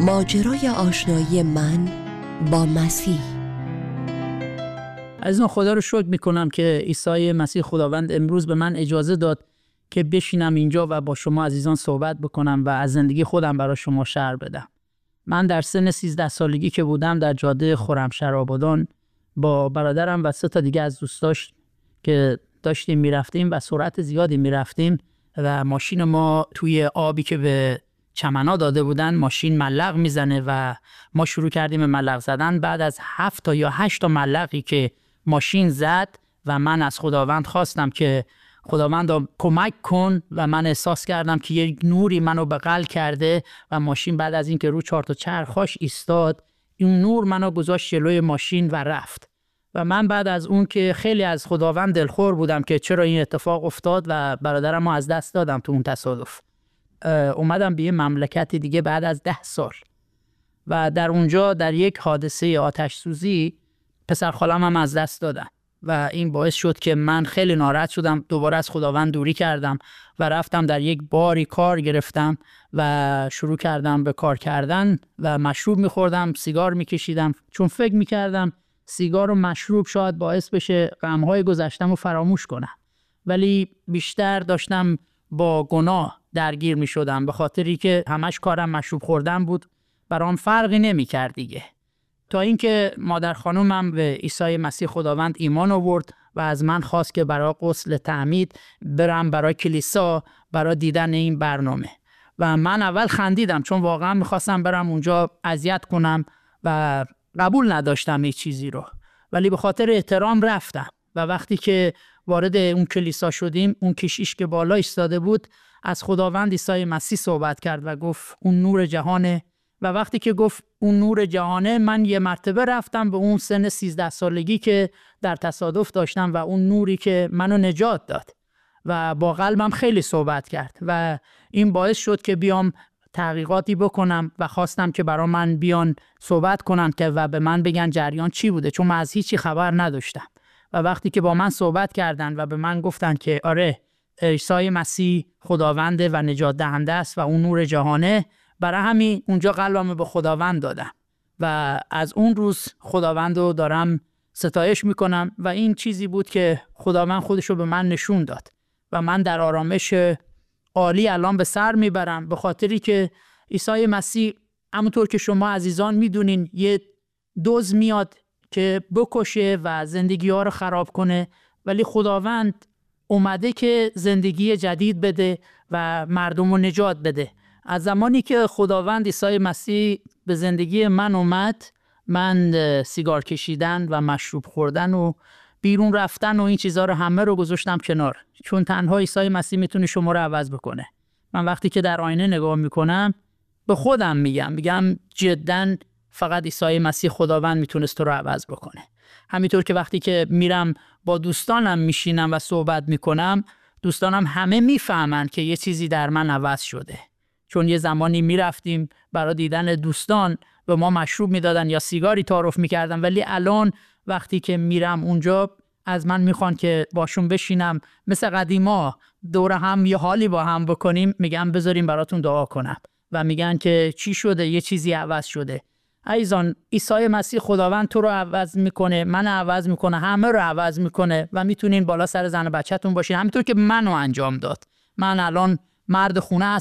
ماجرای آشنایی من با مسیح. عزیزان، خدا رو شکر میکنم که عیسی مسیح خداوند امروز به من اجازه داد که بشینم اینجا و با شما عزیزان صحبت بکنم و از زندگی خودم برای شما شرح بدم. من در سن 13 سالگی که بودم در جاده خرمشهر آبادان با برادرم و 3 دیگه از دوستاش که داشتیم میرفتیم و سرعت زیادی میرفتیم و ماشین ما توی آبی که به چمنا داده بودن ماشین ملق میزنه و ما شروع کردیم به ملق زدن. بعد از 7 یا 8 ملقی که ماشین زد و من از خداوند خواستم که خداوند کمک کن و من احساس کردم که یک نوری منو بغل کرده و ماشین بعد از اینکه رو 4 تا چرخاش ایستاد، این نور منو گذاشت جلوی ماشین و رفت. و من بعد از اون که خیلی از خداوند دلخور بودم که چرا این اتفاق افتاد و برادرم رو از دست دادم تو اون تصادف، اومدم به یه مملکت دیگه بعد از 10 سال و در اونجا در یک حادثه آتش سوزی پسر خالم هم از دست دادم و این باعث شد که من خیلی ناراحت شدم. دوباره از خداوند دوری کردم و رفتم در یک باری کار گرفتم و شروع کردم به کار کردن و مشروب میخوردم، سیگار میکشیدم، چون فکر میکردم سیگار و مشروب شاید باعث بشه غمهای گذشتم رو فراموش کنم، ولی بیشتر داشتم با گناه درگیر می شدم به خاطری که همش کارم مشروب خوردن بود، برام فرقی نمی کرد دیگه. تا اینکه مادر خانومم به عیسی مسیح خداوند ایمان آورد و از من خواست که برای غسل تعمید برم برای کلیسا برای دیدن این برنامه و من اول خندیدم چون واقعا میخواستم برم اونجا اذیت کنم و قبول نداشتم این چیزی رو، ولی به خاطر احترام رفتم و وقتی که وارد اون کلیسا شدیم اون کشیش که بالا ایستاده بود از خداوند عیسی مسیح صحبت کرد و گفت اون نور جهانه و وقتی که گفت اون نور جهانه من یه مرتبه رفتم به اون سن 13 سالگی که در تصادف داشتم و اون نوری که منو نجات داد و با قلبم خیلی صحبت کرد و این باعث شد که بیام تحقیقاتی بکنم و خواستم که برای من بیان صحبت کنن که و به من بگن جریان چی بوده، چون من از هیچی خبر نداشتم. و وقتی که با من صحبت کردن و به من گفتن که آره عیسی مسیح خداونده و نجات دهنده است و اون نور جهانه، برای همین اونجا قلبم به خداوند دادم و از اون روز خداوند رو دارم ستایش میکنم و این چیزی بود که خداوند خودش رو به من نشون داد و من در آرامش عالی الان به سر میبرم به خاطری که عیسی مسیح همونطور که شما عزیزان میدونین یه دزد میاد که بکشه و زندگی ها رو خراب کنه، ولی خداوند اومده که زندگی جدید بده و مردم رو نجات بده. از زمانی که خداوند عیسی مسیح به زندگی من اومد، من سیگار کشیدن و مشروب خوردن و بیرون رفتن و این چیزها رو همه رو گذاشتم کنار، چون تنها عیسی مسیح میتونه شما رو عوض بکنه. من وقتی که در آینه نگاه میکنم به خودم میگم جداً فقط عیسی مسیح خداوند میتونست تو رو عوض بکنه. همینطور که وقتی که میرم با دوستانم میشینم و صحبت میکنم، دوستانم همه میفهمن که یه چیزی در من عوض شده، چون یه زمانی میرفتیم برای دیدن دوستان به ما مشروب میدادن یا سیگاری تعارف میکردن، ولی الان وقتی که میرم اونجا از من میخوان که باشون بشینم مثل قدیما دور هم یه حالی با هم بکنیم، میگم بذاریم براتون دعا کنم و میگن که چی شده، یه چیزی عوض شده. عزیزان، عیسی مسیح خداوند تو رو عوض میکنه، من عوض میکنه، همه رو عوض میکنه و میتونین بالا سر زن و بچه‌تون باشین همینطور که منو انجام داد. من الان مرد خونه هستم